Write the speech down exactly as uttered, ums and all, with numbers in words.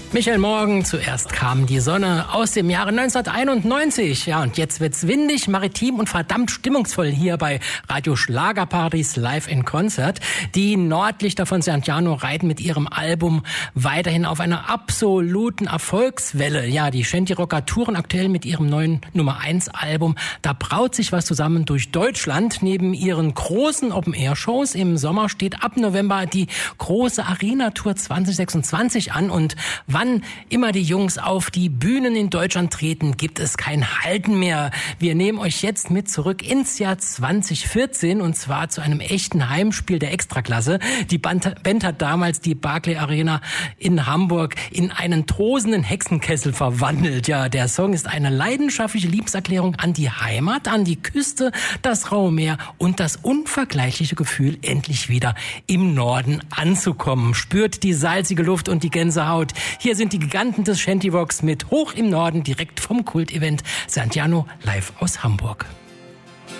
Michael Morgen, zuerst kam die Sonne aus dem Jahre neunzehnhunderteinundneunzig. Ja, und jetzt wird's windig, maritim und verdammt stimmungsvoll hier bei Radio Schlagerpartys Live in Concert. Die Nordlichter von Sant'Anna reiten mit ihrem Album weiterhin auf einer absoluten Erfolgswelle. Ja, die Shanty Rocker touren aktuell mit ihrem neuen Nummer eins Album. Da braut sich was zusammen durch Deutschland. Neben ihren großen Open-Air-Shows im Sommer steht ab November die große Arena-Tour zwanzig sechsundzwanzig an. Und wann immer die Jungs auf die Bühnen in Deutschland treten, gibt es kein Halten mehr. Wir nehmen euch jetzt mit zurück ins Jahr zwanzig vierzehn und zwar zu einem echten Heimspiel der Extraklasse. Die Band hat damals die Barclay Arena in Hamburg in einen tosenden Hexenkessel verwandelt. Ja, der Song ist eine leidenschaftliche Liebeserklärung an die Heimat, an die Küste, das raue Meer und das unvergleichliche Gefühl, endlich wieder im Norden anzukommen. Spürt die salzige Luft und die Gänsehaut. Hier sind die Giganten des Shanty Rocks mit Hoch im Norden direkt vom Kultevent Sant'Anna live aus Hamburg.